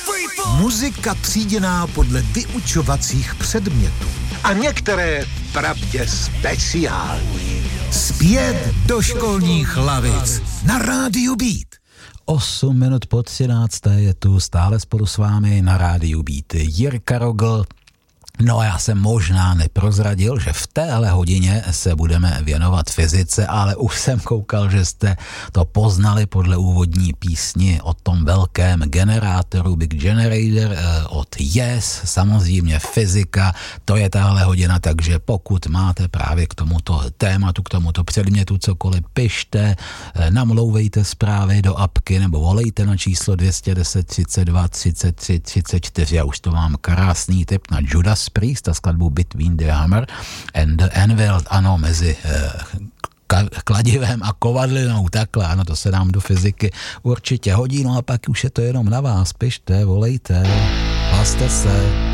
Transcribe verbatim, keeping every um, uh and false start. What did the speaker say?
Muzika tříděná podle vyučovacích předmětů. A některé pravdě speciální. Zpět do školních lavic na Rádiu Beat. osm minut po třinácté je tu stále spolu s vámi na Rádiu Beat Jirka Rogl. No a já jsem možná neprozradil, že v téhle hodině se budeme věnovat fyzice, ale už jsem koukal, že jste to poznali podle úvodní písni o tom velkém generátoru Big Generator od Yes, samozřejmě fyzika, to je tahle hodina, takže pokud máte právě k tomuto tématu, k tomuto předmětu cokoliv, pište, namlouvejte zprávy do apky nebo volejte na číslo dvě stě deset třicet dva třicet tři třicet čtyři. Já už to mám krásný tip na Judas Priest a skladbu Between the Hammer and the Anvil, ano, mezi eh, kladivem a kovadlinou, takhle, ano, to se nám do fyziky určitě hodí, no a pak už je to jenom na vás, pište, volejte, hlaste se.